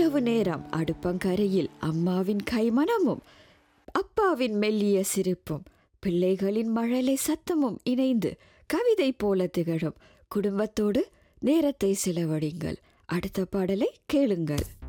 இரவு நேரம் அடுப்பங்கரையில் அம்மாவின் கைமணமும் அப்பாவின் மெல்லிய சிரிப்பும் பிள்ளைகளின் மழலை சத்தமும் இணைந்து கவிதை போல திகழும் குடும்பத்தோடு நேரத்தை செலவழிங்கள். அடுத்த பாடலை கேளுங்கள்.